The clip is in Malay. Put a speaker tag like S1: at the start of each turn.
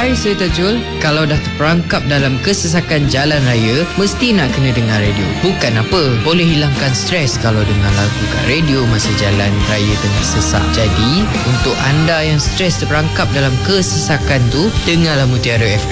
S1: Hai, saya Tajul. Kalau dah terperangkap dalam kesesakan jalan raya, mesti nak kena dengar radio. Bukan apa, boleh hilangkan stres kalau dengar lagu kat radio masa jalan raya tengah sesak. Jadi, untuk anda yang stres terperangkap dalam kesesakan tu, dengarlah Mutiara FM.